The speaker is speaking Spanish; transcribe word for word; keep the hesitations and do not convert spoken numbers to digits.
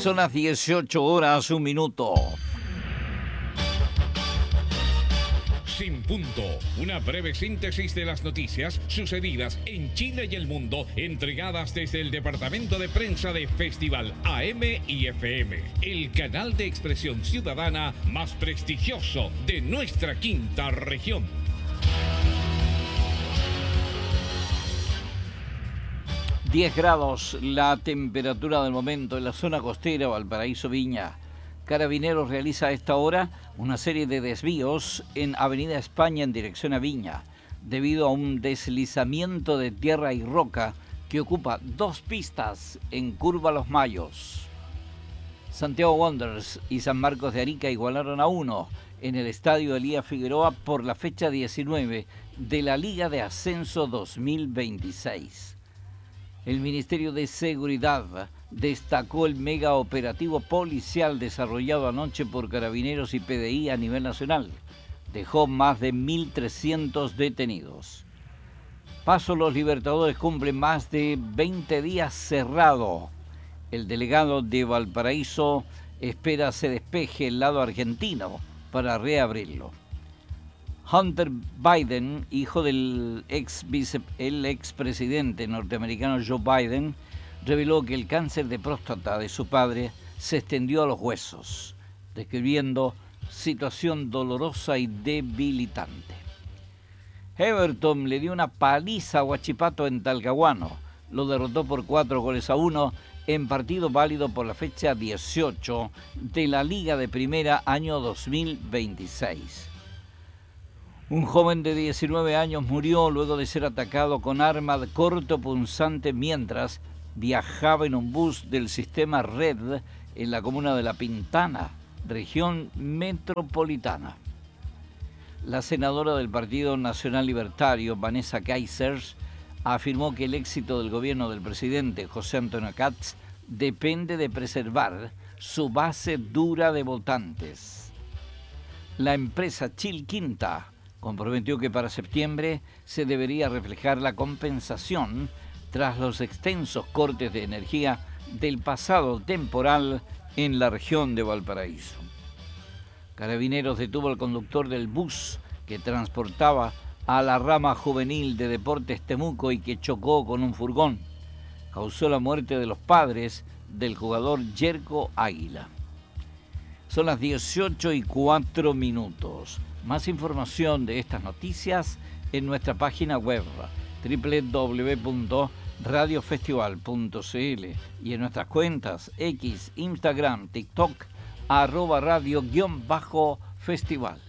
Son las dieciocho horas, un minuto. Sin punto, una breve síntesis de las noticias sucedidas en Chile y el mundo, entregadas desde el departamento de prensa de Festival A M y F M, el canal de expresión ciudadana más prestigioso de nuestra quinta región. diez grados la temperatura del momento en la zona costera Valparaíso Viña. Carabineros realiza a esta hora una serie de desvíos en Avenida España en dirección a Viña, debido a un deslizamiento de tierra y roca que ocupa dos pistas en Curva Los Mayos. Santiago Wanderers y San Marcos de Arica igualaron a uno en el estadio Elías Figueroa por la fecha diecinueve de la Liga de Ascenso dos mil veintiséis. El Ministerio de Seguridad destacó el mega operativo policial desarrollado anoche por Carabineros y P D I a nivel nacional. Dejó más de mil trescientos detenidos. Paso Los Libertadores cumple más de veinte días cerrado. El delegado de Valparaíso espera se despeje el lado argentino para reabrirlo. Hunter Biden, hijo del ex vice, el expresidente norteamericano Joe Biden, reveló que el cáncer de próstata de su padre se extendió a los huesos, describiendo situación dolorosa y debilitante. Everton le dio una paliza a Huachipato en Talcahuano. Lo derrotó por cuatro goles a uno en partido válido por la fecha dieciocho de la Liga de Primera año dos mil veintiséis. Un joven de diecinueve años murió luego de ser atacado con arma cortopunzante mientras viajaba en un bus del sistema Red en la comuna de La Pintana, región metropolitana. La senadora del Partido Nacional Libertario, Vanessa Kaiser, afirmó que el éxito del gobierno del presidente José Antonio Kast depende de preservar su base dura de votantes. La empresa Chilquinta comprometió que para septiembre se debería reflejar la compensación tras los extensos cortes de energía del pasado temporal en la región de Valparaíso. Carabineros detuvo al conductor del bus que transportaba a la rama juvenil de Deportes Temuco y que chocó con un furgón. Causó la muerte de los padres del jugador Yerko Águila. Son las dieciocho y cuatro minutos. Más información de estas noticias en nuestra página web doble u doble u doble u punto radio festival punto c l y en nuestras cuentas X, Instagram, TikTok, arroba radio guión bajo festival.